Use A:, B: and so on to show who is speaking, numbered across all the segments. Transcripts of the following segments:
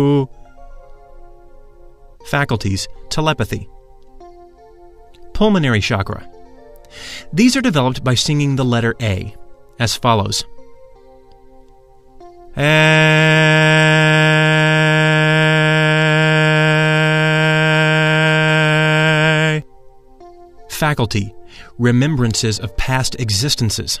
A: Faculties, telepathy. Pulmonary chakra. These are developed by singing the letter A, as follows. A. Faculty, remembrances of past existences.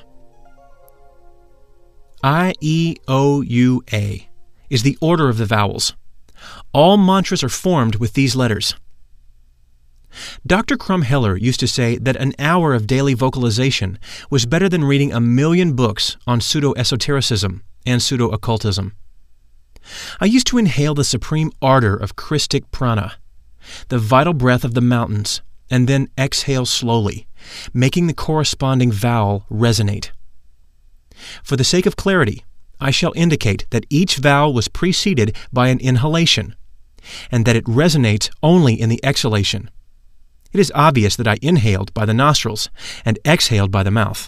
A: I-E-O-U-A is the order of the vowels. All mantras are formed with these letters. Dr. Krumheller used to say that an hour of daily vocalization was better than reading 1,000,000 books on pseudo-esotericism and pseudo-occultism. I used to inhale the supreme ardor of Christic prana, the vital breath of the mountains, and then exhale slowly, making the corresponding vowel resonate. For the sake of clarity, I shall indicate that each vowel was preceded by an inhalation, and that it resonates only in the exhalation. It is obvious that I inhaled by the nostrils and exhaled by the mouth.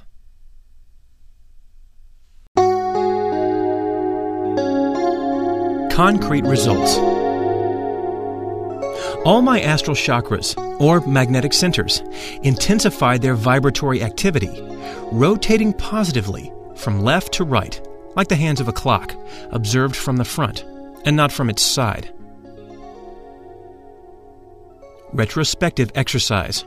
A: Concrete results. All my astral chakras, or magnetic centers, intensified their vibratory activity, rotating positively from left to right, like the hands of a clock, observed from the front, and not from its side. Retrospective exercise.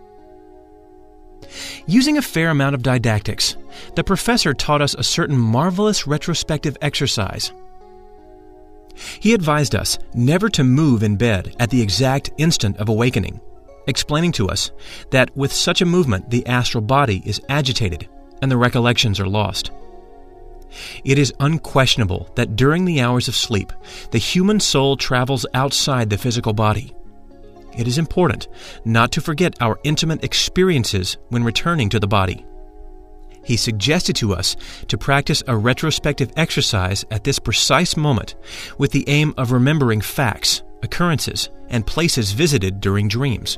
A: Using a fair amount of didactics, the professor taught us a certain marvelous retrospective exercise. He advised us never to move in bed at the exact instant of awakening, explaining to us that with such a movement the astral body is agitated and the recollections are lost. It is unquestionable that during the hours of sleep, the human soul travels outside the physical body. It is important not to forget our intimate experiences when returning to the body. He suggested to us to practice a retrospective exercise at this precise moment with the aim of remembering facts, occurrences, and places visited during dreams.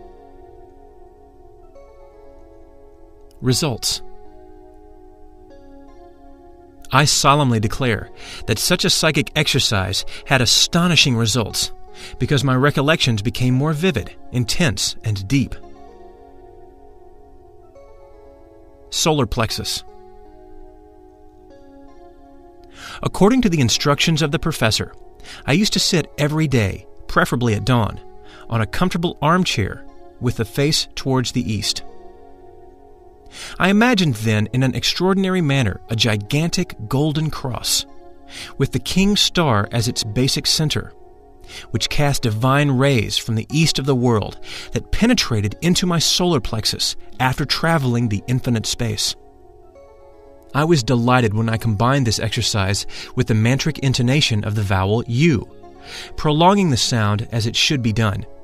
A: Results. I solemnly declare that such a psychic exercise had astonishing results, because my recollections became more vivid, intense, and deep. Solar plexus. According to the instructions of the professor, I used to sit every day, preferably at dawn, on a comfortable armchair with the face towards the east. I imagined then in an extraordinary manner a gigantic golden cross, with the king's star as its basic center, which cast divine rays from the east of the world that penetrated into my solar plexus after traveling the infinite space. I was delighted when I combined this exercise with the mantric intonation of the vowel U, prolonging the sound as it should be done,